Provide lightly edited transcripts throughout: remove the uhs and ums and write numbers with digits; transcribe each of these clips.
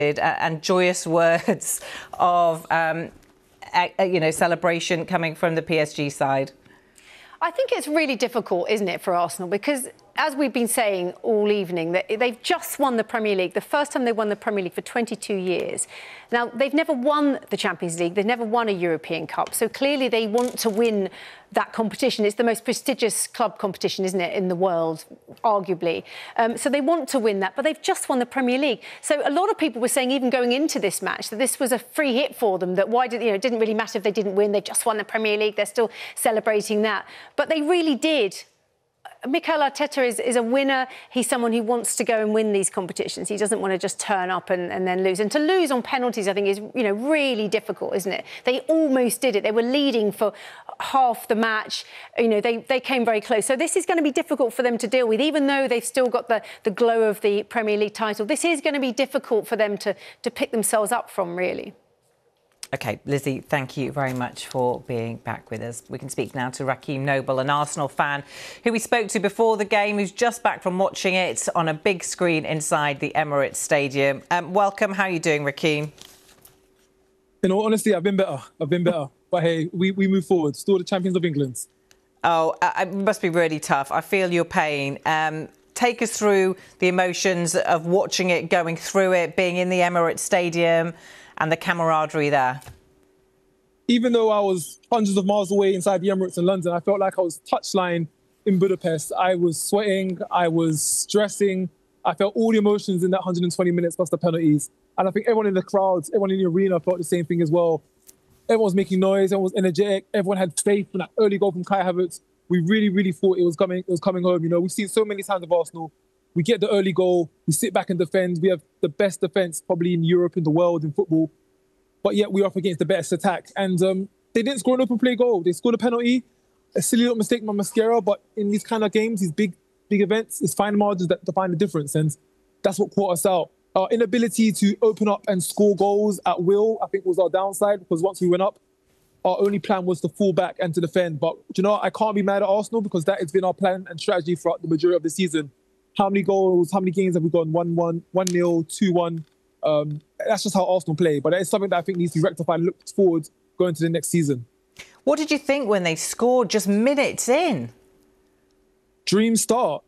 and joyous words of, celebration coming from the PSG side? I think it's really difficult, isn't it, for Arsenal? Because, as we've been saying all evening, that they've just won the Premier League, the first time they won the Premier League for 22 years. Now, they've never won the Champions League. They've never won a European Cup. So clearly they want to win that competition. It's the most prestigious club competition, isn't it, in the world, arguably. So they want to win that, but they've just won the Premier League. So a lot of people were saying, even going into this match, that this was a free hit for them, that it didn't really matter if they didn't win. They just won the Premier League. They're still celebrating that. But they really did. Mikel Arteta is a winner. He's someone who wants to go and win these competitions. He doesn't want to just turn up and then lose. And to lose on penalties, I think, is really difficult, isn't it? They almost did it. They were leading for half the match. They came very close. So this is going to be difficult for them to deal with, even though they've still got the glow of the Premier League title. This is going to be difficult for them to pick themselves up from, really. OK, Lizzie, thank you very much for being back with us. We can speak now to Raheem Noble, an Arsenal fan who we spoke to before the game, who's just back from watching it on a big screen inside the Emirates Stadium. Welcome. How are you doing, Raheem? Honestly, I've been better. But hey, we move forward. Still the champions of England. Oh, it must be really tough. I feel your pain. Take us through the emotions of watching it, going through it, being in the Emirates Stadium and the camaraderie there. Even though I was hundreds of miles away inside the Emirates in London, I felt like I was touchline in Budapest. I was sweating, I was stressing. I felt all the emotions in that 120 minutes plus the penalties. And I think everyone in the crowds, everyone in the arena felt the same thing as well. Everyone was making noise, everyone was energetic, everyone had faith in that early goal from Kai Havertz. We really thought it was coming home. We've seen so many times of Arsenal. We get the early goal, we sit back and defend. We have the best defence probably in Europe, in the world, in football. But yet we're up against the best attack. And they didn't score an open play goal. They scored a penalty. A silly little mistake by Mascherano. But in these kind of games, these big events, it's fine margins that define the difference. And that's what caught us out. Our inability to open up and score goals at will, I think, was our downside. Because once we went up, our only plan was to fall back and to defend. But, I can't be mad at Arsenal because that has been our plan and strategy throughout the majority of the season. How many goals, how many games have we gone? 1-1, 1-0, 2-1. That's just how Arsenal play. But it's something that I think needs to be rectified and looked forward going to the next season. What did you think when they scored just minutes in? Dream start.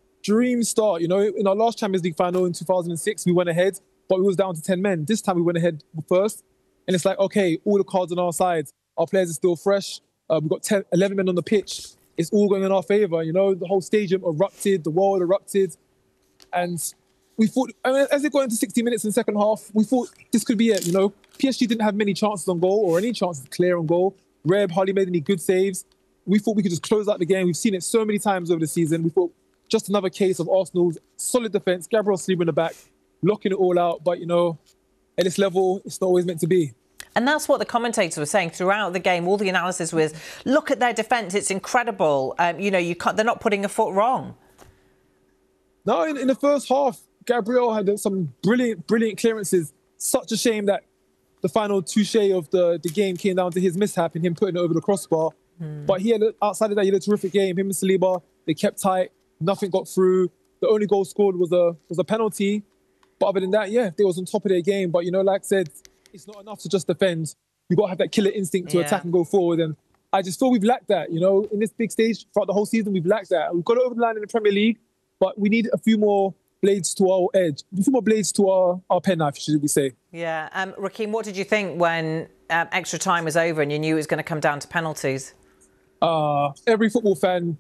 In our last Champions League final in 2006, we went ahead, but we was down to 10 men. This time we went ahead first. And it's like, OK, all the cards on our side. Our players are still fresh. We've got 11 men on the pitch. It's all going in our favour. The whole stadium erupted, the world erupted. And we thought, as it got into 60 minutes in the second half, we thought this could be it. PSG didn't have many chances on goal or any chances clear on goal. Reb hardly made any good saves. We thought we could just close out the game. We've seen it so many times over the season. We thought just another case of Arsenal's solid defence, Gabriel Saliba in the back, locking it all out. But, at this level, it's not always meant to be. And that's what the commentators were saying throughout the game. All the analysis was, look at their defence. It's incredible. They're not putting a foot wrong. No, in the first half, Gabriel had some brilliant clearances. Such a shame that the final touche of the game came down to his mishap and him putting it over the crossbar. But outside of that, he had a terrific game. Him and Saliba, they kept tight. Nothing got through. The only goal scored was a penalty. But other than that, they was on top of their game. But, like I said, it's not enough to just defend. You've got to have that killer instinct to attack and go forward. And I just feel we've lacked that. In this big stage throughout the whole season, we've lacked that. We've got it over the line in the Premier League. But we need a few more blades to our edge, a few more blades to our penknife, should we say. Yeah. Raheem, what did you think when extra time was over and you knew it was going to come down to penalties? Every football fan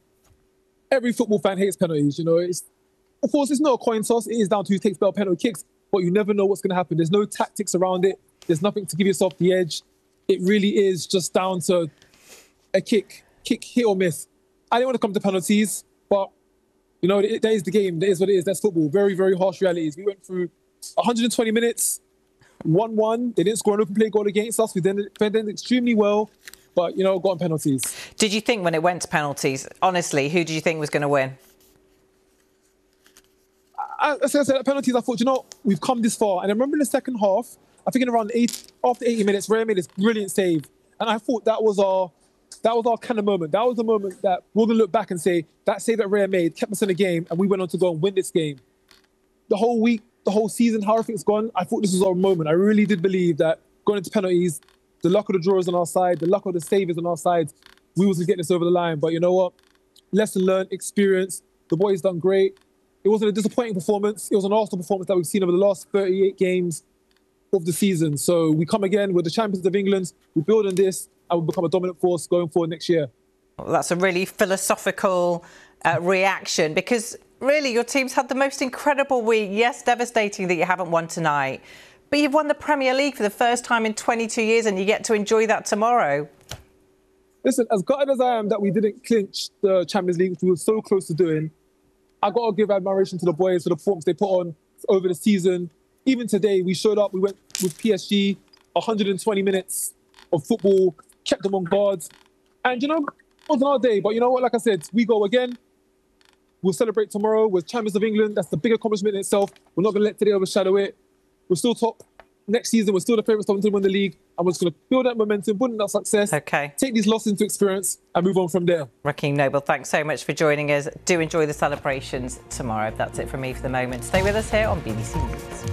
hates penalties. Of course, it's not a coin toss. It is down to who takes better penalty kicks, but you never know what's going to happen. There's no tactics around it. There's nothing to give yourself the edge. It really is just down to a kick, hit or miss. I didn't want to come to penalties, but that is the game. That is what it is. That's football. Very, very harsh realities. We went through 120 minutes, 1-1. They didn't score an open play goal against us. We then defended extremely well, but, got on penalties. Did you think when it went to penalties, honestly, who did you think was going to win? As I said, at penalties, I thought, we've come this far. And I remember in the second half, I think after 80 minutes, Ray made this brilliant save. And I thought that was our kind of moment. That was the moment that we're going to look back and say, that save that Ray made kept us in the game and we went on to go and win this game. The whole week, the whole season, how everything's gone, I thought this was our moment. I really did believe that going into penalties, the luck of the draw is on our side, the luck of the save is on our side. We was going to get this over the line. But you know what? Lesson learned, experience. The boys done great. It wasn't a disappointing performance. It was an Arsenal performance that we've seen over the last 38 games of the season. So we come again, we're the champions of England. We build on this and we'll become a dominant force going forward next year. Well, that's a really philosophical reaction, because really your team's had the most incredible week. Yes, devastating that you haven't won tonight, but you've won the Premier League for the first time in 22 years and you get to enjoy that tomorrow. Listen, as gutted as I am that we didn't clinch the Champions League, which we were so close to doing, I got to give admiration to the boys for the performance they put on over the season. Even today, we showed up, we went with PSG, 120 minutes of football, kept them on guard. And, you know, it wasn't our day, but you know what, like I said, we go again. We'll celebrate tomorrow. We're champions of England. That's the big accomplishment in itself. We're not going to let today overshadow it. We're still top. Next season, we're still the favourites to win the league. And we're just going to build that momentum, build that success, take these losses into experience and move on from there. Raheem Noble, thanks so much for joining us. Do enjoy the celebrations tomorrow. That's it from me for the moment. Stay with us here on BBC News.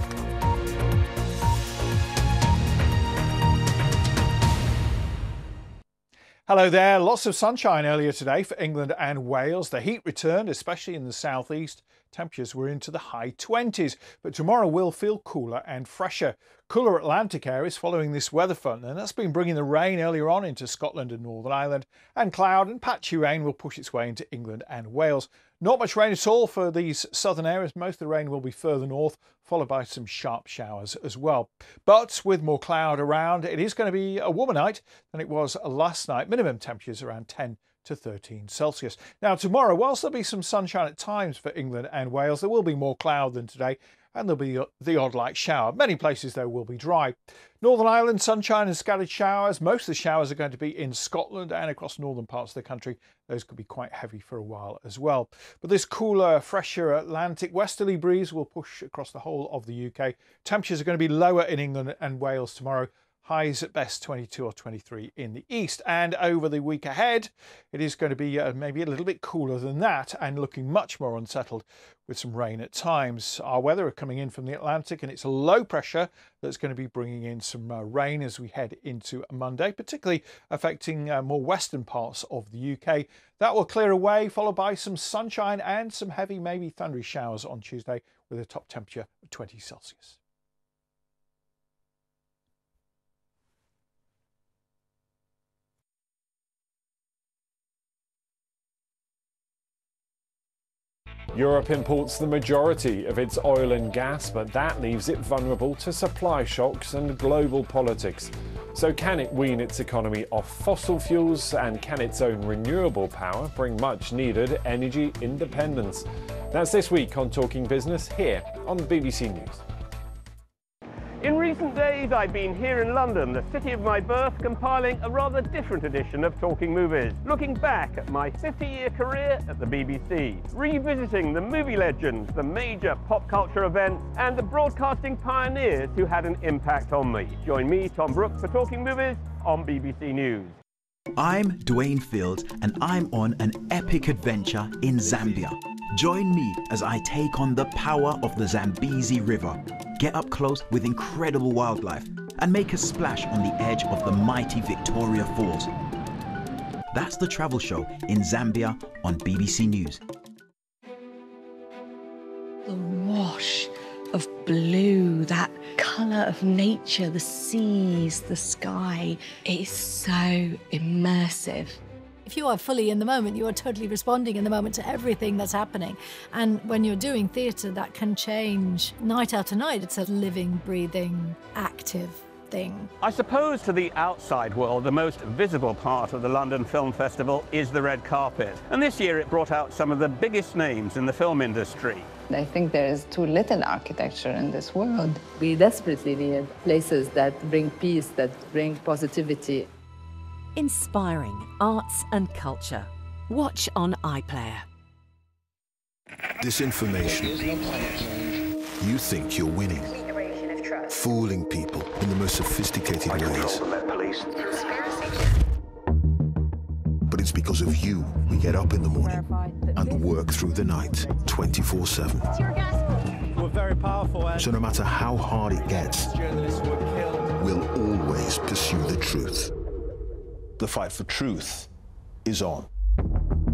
Hello there. Lots of sunshine earlier today for England and Wales. The heat returned, especially in the southeast. Temperatures were into the high 20s, but tomorrow will feel cooler and fresher. Cooler Atlantic areas following this weather front, and that's been bringing the rain earlier on into Scotland and Northern Ireland, and cloud and patchy rain will push its way into England and Wales. Not much rain at all for these southern areas. Most of the rain will be further north, followed by some sharp showers as well. But with more cloud around, it is going to be a warmer night than it was last night. Minimum temperatures around 10 to 13 Celsius. Now tomorrow, whilst there'll be some sunshine at times for England and Wales, there will be more cloud than today, and there'll be the odd light shower. Many places, though, will be dry. Northern Ireland, sunshine and scattered showers. Most of the showers are going to be in Scotland and across northern parts of the country. Those could be quite heavy for a while as well. But this cooler, fresher Atlantic westerly breeze will push across the whole of the UK. Temperatures are going to be lower in England and Wales tomorrow. Highs at best 22 or 23 in the east. And over the week ahead, it is going to be maybe a little bit cooler than that and looking much more unsettled with some rain at times. Our weather are coming in from the Atlantic, and it's a low pressure that's going to be bringing in some rain as we head into Monday, particularly affecting more western parts of the UK. That will clear away, followed by some sunshine and some heavy, maybe thundery showers on Tuesday with a top temperature of 20 Celsius. Europe imports the majority of its oil and gas, but that leaves it vulnerable to supply shocks and global politics. So can it wean its economy off fossil fuels, and can its own renewable power bring much needed energy independence? That's this week on Talking Business here on BBC News. In recent days, I've been here in London, the city of my birth, compiling a rather different edition of Talking Movies, looking back at my 50-year career at the BBC, revisiting the movie legends, the major pop culture events, and the broadcasting pioneers who had an impact on me. Join me, Tom Brooks, for Talking Movies on BBC News. I'm Dwayne Fields, and I'm on an epic adventure in Zambia. Join me as I take on the power of the Zambezi River, get up close with incredible wildlife, and make a splash on the edge of the mighty Victoria Falls. That's the travel show in Zambia on BBC News. The wash of blue, that colour of nature, the seas, the sky, it is so immersive. If you are fully in the moment, you are totally responding in the moment to everything that's happening. And when you're doing theatre, that can change night after night. It's a living, breathing, active thing. I suppose to the outside world, the most visible part of the London Film Festival is the red carpet. And this year it brought out some of the biggest names in the film industry. I think there is too little architecture in this world. We desperately need places that bring peace, that bring positivity. Inspiring arts and culture. Watch on iPlayer. Disinformation. You think you're winning. Fooling people in the most sophisticated ways. But it's because of you we get up in the morning and work through the night 24/7. very powerful. So no matter how hard it gets, we'll always pursue the truth. The fight for truth is on.